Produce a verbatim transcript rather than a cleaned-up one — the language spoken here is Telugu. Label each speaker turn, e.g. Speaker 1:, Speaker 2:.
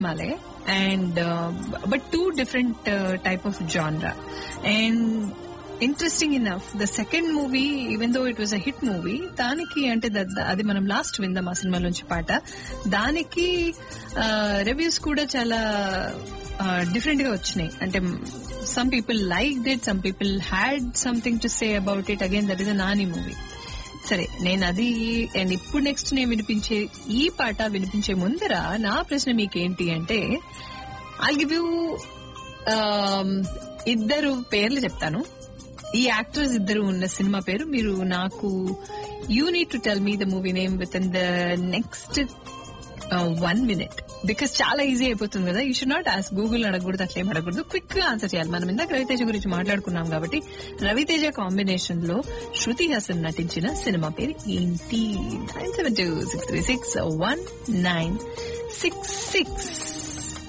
Speaker 1: Malay and uh, but two different uh, type of genre. And interesting enough, the second movie, even though it was a hit movie, దానికి అంటే అది మనం లాస్ట్ విందాం ఆ సినిమా నుంచి పాట, దానికి రివ్యూస్ కూడా చాలా డిఫరెంట్ గా వచ్చినాయి. అంటే some people like it, some people had something to say about it. Again that is a Nani movie. సరే, నేను అది అండ్ ఇప్పుడు నెక్స్ట్ నేను వినిపించే ఈ పాట వినిపించే ముందర నా ప్రశ్న మీకేంటి అంటే, ఐ గివ్ యూ ఇద్దరు పేర్లు చెప్తాను. ఈ యాక్టర్స్ ఇద్దరు ఉన్న సినిమా పేరు మీరు నాకు you need to tell me the movie name with in the next one minute. Because చాలా ఈజీ అయిపోతుంది కదా. You should not ask, Google అడగకూడదు, అట్లేం అడగకూడదు, క్విక్ గా ఆన్సర్ చేయాలి. మనం ఇందాక రవితేజ గురించి మాట్లాడుకున్నాం కాబట్టి రవితేజ కాంబినేషన్ లో శృతి హాసన్ నటించిన సినిమా పేరు ఏంటి? Nine seven two six three six one nine six six